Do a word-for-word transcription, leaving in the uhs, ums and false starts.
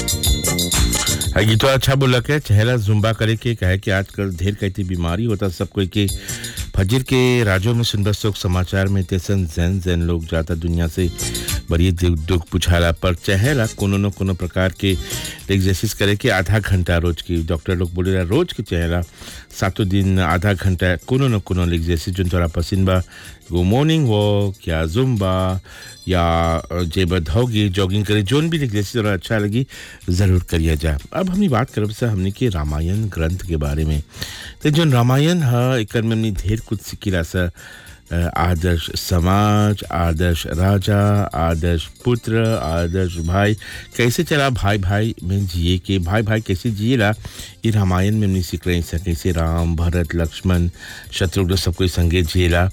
ये तो अच्छा बोला के चहला जुम्बा करे के कहे कि आजकल ढेर कहती बीमारी होता सब कोई के फजर के राजों में सुंदर सुख समाचार में तेसन जैन जैन लोग जाता दुनिया से बड़ी दुख दुख पुछाला पर चहला कोनो न कोनो प्रकार के एक्सरसाइज करे के आधा घंटा रोज की डॉक्टर लोग बोले रोज के चहला सातों दिन आधा घंटा कोनो न कोनो एक्सरसाइज जो तोरा पसंद बा वो मॉर्निंग वॉक या जुम्बा या जेबद होगी जॉगिंग करे जोन भी एक्सरसाइज तोरा अच्छा लगी ज़रूर करिए जा। अब हमनी बात करब से हमने के रामायण ग्रंथ के बारे में तो जो रामायण है एक में हमने ढेर कुछ सीखिला सा आदर्श समाज आदर्श राजा आदर्श पुत्र आदर्श भाई कैसे चला भाई भाई में जिए के भाई भाई कैसे जिएला ये रामायण में हमने सीख रहे हैं कैसे राम भरत लक्ष्मण शत्रुघ्न सब कोई संगे जिएला